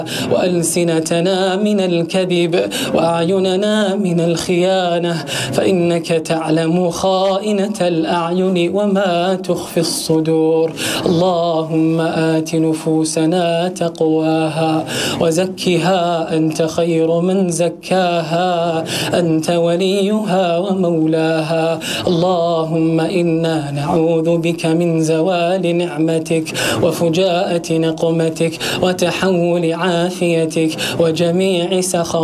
وألسنتنا من الكذب وأعيننا من الخيانة، فإنك تعلم خائنة الأعين وما تخفي الصدور. اللهم آت نفوسنا تقواها وزكها أنت خير من زكاها، أنت وليها ومولاها. اللهم إنا نعوذ بك من زوال نعمتك وفجاءة نقمتك وتحول عافيتك وجميع سخطك.